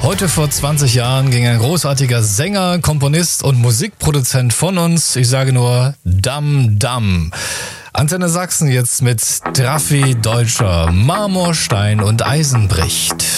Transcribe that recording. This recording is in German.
Heute vor 20 Jahren ging ein großartiger Sänger, Komponist und Musikproduzent von uns. Ich sage nur Dam Dam. Antenne Sachsen jetzt mit Draffi Deutscher, Marmor, Stein und Eisen bricht.